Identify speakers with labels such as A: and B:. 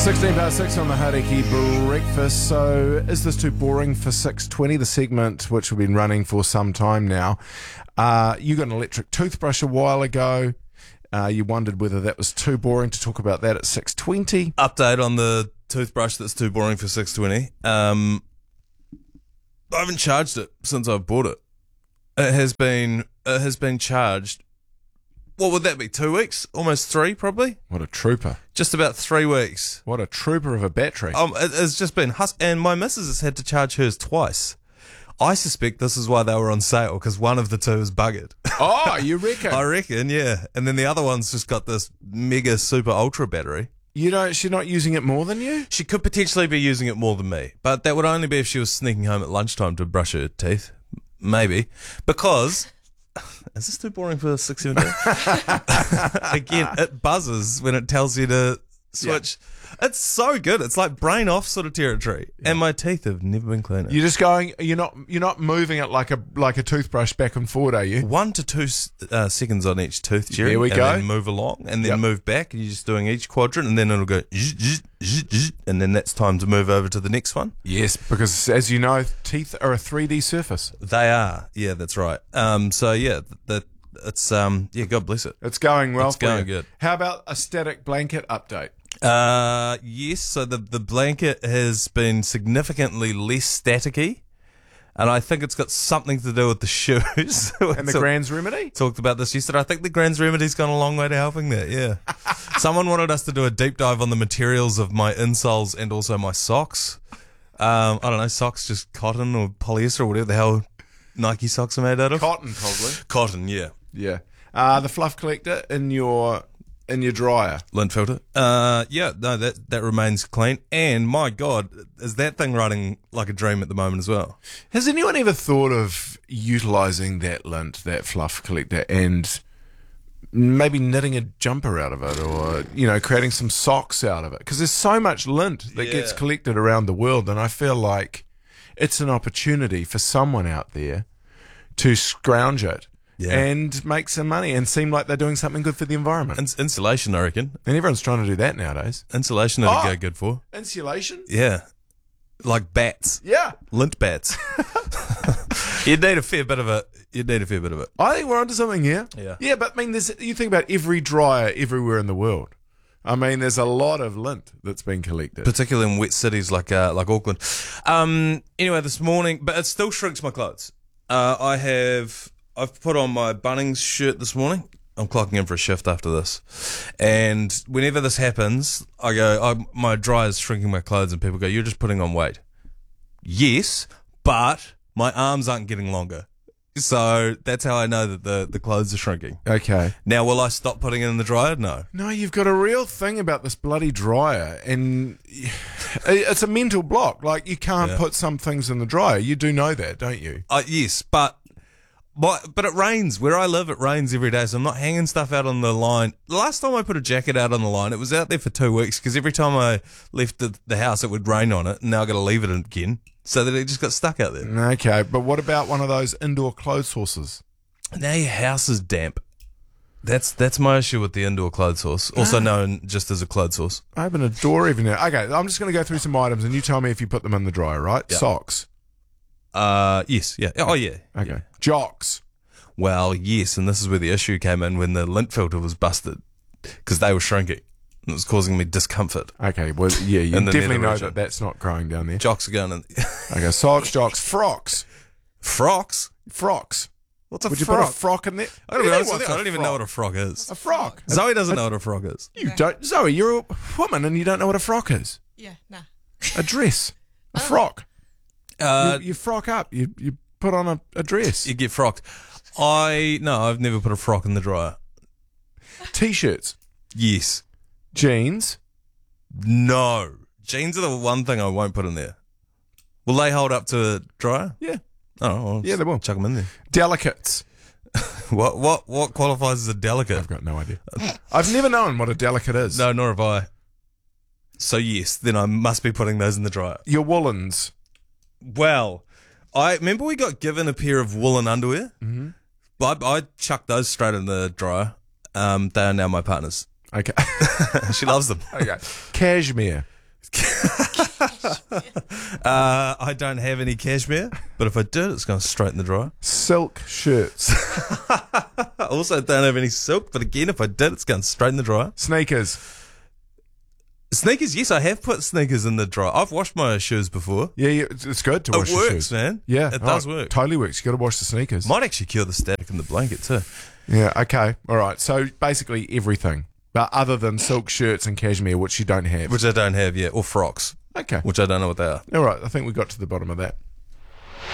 A: 16 past 6 on the Hauriki Breakfast. So, is this too boring for 6:20? The segment which we've been running for some time now. You got an electric toothbrush a while ago. You wondered whether that was too boring to talk about that at 6:20.
B: Update on the toothbrush that's too boring for 6:20. I haven't charged it since I've bought it. It has been charged. What would that be? 2 weeks? Almost 3, probably.
A: What a trooper!
B: Just about 3 weeks.
A: What a trooper of a battery!
B: It's just been and my missus has had to charge hers twice. I suspect this is why they were on sale, because one of the two is buggered.
A: Oh, you reckon?
B: I reckon, yeah. And then the other one's just got this mega super ultra battery.
A: She's not using it more than you?
B: She could potentially be using it more than me, but that would only be if she was sneaking home at lunchtime to brush her teeth. Maybe. Because, is this too boring for 6:17? Again, it buzzes when it tells you to switch. Yeah. It's so good. It's like brain off sort of territory. Yeah. And my teeth have never been cleaner.
A: You're just going. You're not moving it like a toothbrush back and forward, are you?
B: 1 to 2 seconds on each tooth, Jerry.
A: There we go.
B: And then move along, and then move back, and you're just doing each quadrant, and then it'll go, and then that's time to move over to the next one.
A: Yes, because as you know, teeth are a 3D surface.
B: They are. Yeah, that's right. So yeah, it's God bless it.
A: It's going well.
B: It's going good.
A: How about a static blanket update?
B: Yes, so the blanket has been significantly less staticky, and I think it's got something to do with the shoes.
A: And the Grand's Remedy?
B: Talked about this yesterday. I think the Grand's Remedy's gone a long way to helping that, yeah. Someone wanted us to do a deep dive on the materials of my insoles and also my socks. I don't know, socks just cotton or polyester or whatever the hell Nike socks are made out of.
A: Cotton, probably.
B: Cotton, yeah.
A: Yeah. The fluff collector in your dryer.
B: Lint filter. That remains clean. And my God, is that thing running like a dream at the moment as well?
A: Has anyone ever thought of utilising that lint, that fluff collector, and maybe knitting a jumper out of it, or, creating some socks out of it? Because there's so much lint that gets collected around the world, and I feel like it's an opportunity for someone out there to scrounge it. Yeah. And make some money and seem like they're doing something good for the environment.
B: Insulation, I reckon.
A: And everyone's trying to do that nowadays.
B: Insulation would go good for.
A: Insulation?
B: Yeah. Like bats.
A: Yeah.
B: Lint bats. You'd need a fair bit of it.
A: I think we're onto something here.
B: Yeah.
A: Yeah, but you think about every dryer everywhere in the world. I mean, there's a lot of lint that's been collected.
B: Particularly in wet cities like Auckland. Anyway, this morning, but it still shrinks my clothes. I've put on my Bunnings shirt this morning. I'm clocking in for a shift after this. And whenever this happens, I go, my dryer's shrinking my clothes, and people go, you're just putting on weight. Yes, but my arms aren't getting longer. So that's how I know that the clothes are shrinking.
A: Okay.
B: Now, will I stop putting it in the dryer? No.
A: No, you've got a real thing about this bloody dryer, and it's a mental block. Like, you can't put some things in the dryer. You do know that, don't you?
B: Yes, but it rains. Where I live, it rains every day, so I'm not hanging stuff out on the line. The last time I put a jacket out on the line, it was out there for 2 weeks, because every time I left the house, it would rain on it, and now I've got to leave it again, so that it just got stuck out there.
A: Okay, but what about one of those indoor clothes horses?
B: Now your house is damp. That's my issue with the indoor clothes horse, also known just as a clothes horse.
A: I open a door even now. Okay, I'm just going to go through some items, and you tell me if you put them in the dryer, right? Yep. Socks.
B: Yes, yeah. Oh, yeah.
A: Okay.
B: Yeah.
A: Jocks.
B: Well, yes, and this is where the issue came in when the lint filter was busted, because they were shrinking. It was causing me discomfort.
A: Okay, well, yeah, you definitely know that that's not growing down there.
B: Jocks are going in.
A: Okay, socks, jocks, frocks.
B: Frocks?
A: Frocks.
B: What's a
A: Would
B: frock?
A: you put a frock in there?
B: I don't even know what a frock is.
A: A frock.
B: Zoe doesn't know what a frock is.
A: You don't. Zoe, you're a woman and you don't know what a frock is.
C: Yeah, nah.
A: A dress. A frock. You frock up. You put on a dress.
B: You get frocked. I've never put a frock in the dryer.
A: T-shirts.
B: Yes.
A: Jeans.
B: No. Jeans are the one thing I won't put in there. Will they hold up to a dryer?
A: Yeah.
B: Oh, well,
A: yeah, they will.
B: Chuck them in there.
A: Delicates.
B: What qualifies as a delicate?
A: I've got no idea. I've never known what a delicate is.
B: No, nor have I. So yes, then I must be putting those in the dryer.
A: Your woolens.
B: Well, I remember we got given a pair of woolen underwear.
A: Mm-hmm.
B: I chucked those straight in the dryer. They are now my partner's.
A: Okay.
B: She loves them.
A: Okay. Cashmere.
B: I don't have any cashmere, but if I did, it's going straight in the dryer.
A: Silk shirts.
B: I also don't have any silk, but again, if I did, it's going straight in the dryer.
A: Sneakers.
B: Sneakers, yes, I have put sneakers in the dryer. I've washed my shoes before.
A: Yeah, it's good to wash
B: It
A: your
B: works,
A: shoes.
B: man.
A: Yeah,
B: It does work.
A: Totally works. You got to wash the sneakers.
B: Might actually cure the static in the blanket too.
A: Yeah, okay. All right. So basically everything, but other than silk shirts and cashmere, which you don't have.
B: Which I don't have yet, or frocks,
A: Okay.
B: which I don't know what they are.
A: All right. I think we got to the bottom of that.